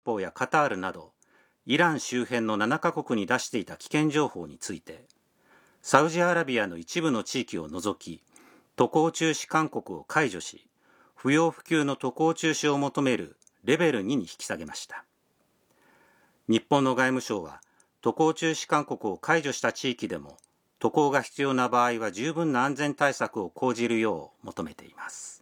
邦やカタールなどイラン周辺の7カ国に出していた危険情報について、サウジアラビアの一部の地域を除き渡航中止勧告を解除し、不要不急の渡航中止を求めるレベル2に引き下げました。日本の外務省は渡航中止勧告を解除した地域でも渡航が必要な場合は十分な安全対策を講じるよう求めています。